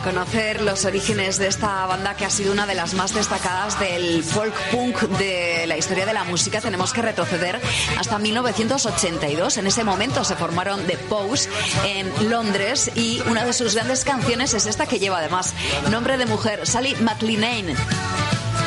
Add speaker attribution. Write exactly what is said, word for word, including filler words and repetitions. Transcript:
Speaker 1: conocer los orígenes de esta banda que ha sido una de las más destacadas del folk punk de la historia de la música, tenemos que retroceder hasta mil novecientos ochenta y dos. En ese momento se formaron The Pose en Londres y una de sus grandes canciones es esta que lleva además nombre de mujer, Sally McLennan.